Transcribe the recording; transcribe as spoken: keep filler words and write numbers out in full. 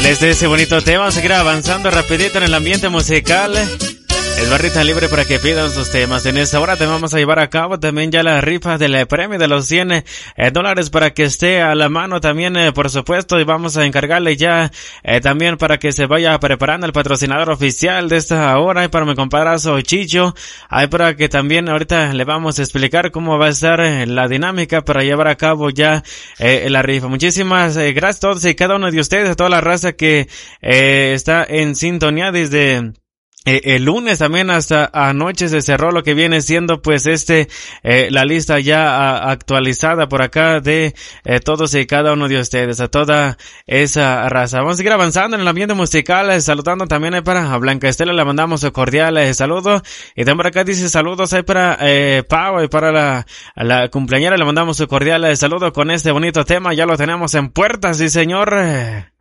Desde ese bonito tema, vamos a seguir avanzando rapidito en el ambiente musical. Es barrita libre para que pidan sus temas. En esta hora te vamos a llevar a cabo también ya la rifa del premio de los cien eh, dólares para que esté a la mano también, eh, por supuesto, y vamos a encargarle ya eh, también para que se vaya preparando el patrocinador oficial de esta hora, y para mi compadrazgo Chicho, ahí para que también ahorita le vamos a explicar cómo va a estar eh, la dinámica para llevar a cabo ya eh, la rifa. Muchísimas eh, gracias a todos y cada uno de ustedes, a toda la raza que eh, está en sintonía desde Eh, el lunes también hasta anoche se cerró lo que viene siendo pues este eh, la lista ya a, actualizada por acá de eh, todos y cada uno de ustedes, a toda esa raza. Vamos a seguir avanzando en el ambiente musical, eh, saludando también eh, para Blanca Estela, le mandamos un cordial eh, saludo, y también por acá dice saludos ahí para eh, Pau, y para la, la cumpleañera le mandamos un cordial eh, saludo con este bonito tema. Ya lo tenemos en puertas, sí señor.